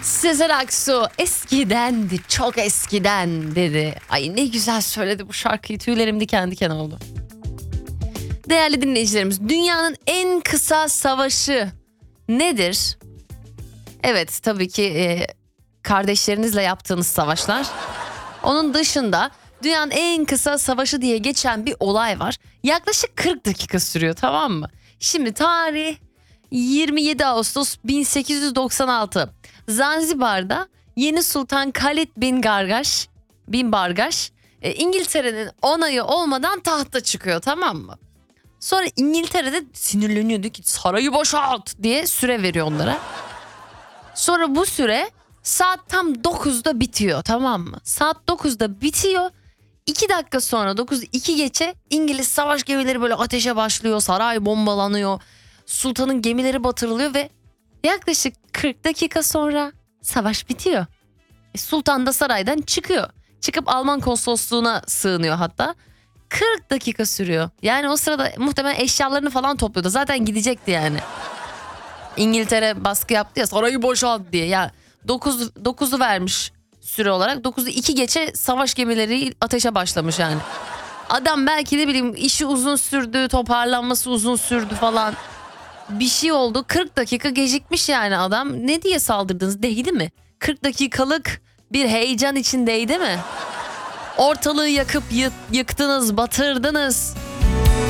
Sezen Aksu eskidendi, çok eskiden dedi. Ay ne güzel söyledi bu şarkıyı, tüylerim diken diken oldu. Değerli dinleyicilerimiz, dünyanın en kısa savaşı nedir? Evet, tabii ki kardeşlerinizle yaptığınız savaşlar. Onun dışında dünyanın en kısa savaşı diye geçen bir olay var. Yaklaşık 40 dakika sürüyor, tamam mı? Şimdi tarih 27 Ağustos 1896. Zanzibar'da Yeni Sultan Halid bin Bargaş İngiltere'nin onayı olmadan tahta çıkıyor, tamam mı? Sonra İngiltere'de sinirleniyor, diyor ki sarayı boşalt diye süre veriyor onlara. Sonra bu süre saat tam 9'da bitiyor, tamam mı? Saat 9'da bitiyor. 2 dakika sonra 9:02 geçe İngiliz savaş gemileri böyle ateşe başlıyor. Saray bombalanıyor. Sultanın gemileri batırılıyor ve yaklaşık 40 dakika sonra savaş bitiyor. Sultan da saraydan çıkıyor. Çıkıp Alman konsolosluğuna sığınıyor hatta. 40 dakika sürüyor. Yani o sırada muhtemelen eşyalarını falan topluyordu. Zaten gidecekti yani. İngiltere baskı yaptı ya, sarayı boşalt diye. Ya 9'u vermiş süre olarak. 9:02 geçe savaş gemileri ateşe başlamış yani. Adam belki ne bileyim işi uzun sürdü, toparlanması uzun sürdü falan. Bir şey oldu, 40 dakika gecikmiş yani adam. Ne diye saldırdınız, değdi mi? 40 dakikalık bir heyecan içindeydi mi? Ortalığı yakıp yıktınız, batırdınız.